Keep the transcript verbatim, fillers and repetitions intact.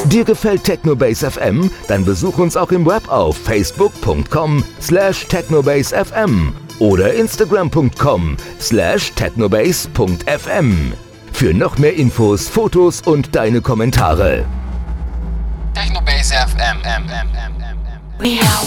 Dir gefällt Technobase F M? Dann besuch uns auch im Web auf facebook punkt com slash technobase f m oder instagram punkt com slash technobase punkt f m. Für noch mehr Infos, Fotos und deine Kommentare. Technobase F M. M, M, M, M, M.